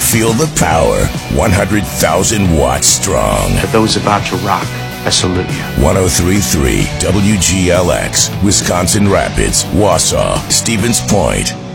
Feel the power. 100,000 watts strong. For those about to rock, I salute you. 103.3 WGLX, Wisconsin Rapids, Wausau, Stevens Point.